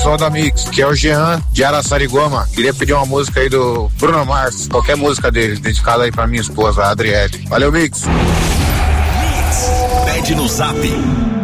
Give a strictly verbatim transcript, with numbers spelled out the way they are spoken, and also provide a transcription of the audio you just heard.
pessoal da Mix, que é o Jean de Araçariguama. Queria pedir uma música aí do Bruno Mars, qualquer música dele, dedicada aí pra minha esposa, a Adriele. Valeu, Mix. Mix, pede no Zap